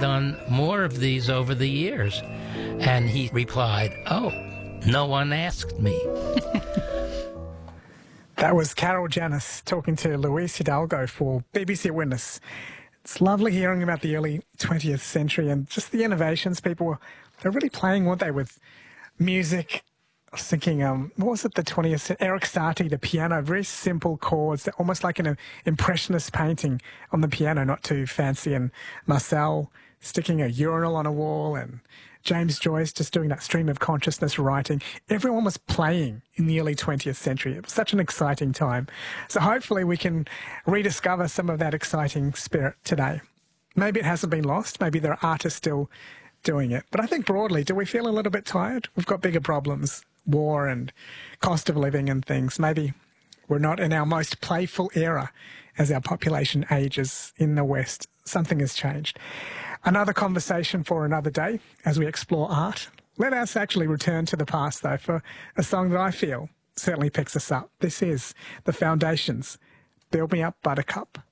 done more of these over the years? And he replied, oh, no one asked me. That was Carol Janis talking to Luis Hidalgo for BBC Witness. It's lovely hearing about the early 20th century and just the innovations people they're really playing, weren't they, with music. I was thinking, what was it, the 20th century? Eric Satie, the piano, very simple chords, almost like an impressionist painting on the piano, not too fancy. And Marcel sticking a urinal on a wall, and James Joyce just doing that stream of consciousness writing. Everyone was playing in the early 20th century. It was such an exciting time. So hopefully we can rediscover some of that exciting spirit today. Maybe it hasn't been lost. Maybe there are artists still doing it. But I think broadly, do we feel a little bit tired? We've got bigger problems, war and cost of living and things. Maybe we're not in our most playful era as our population ages in the West. Something has changed. Another conversation for another day as we explore art. Let us actually return to the past, though, for a song that I feel certainly picks us up. This is The Foundations, Build Me Up, Buttercup.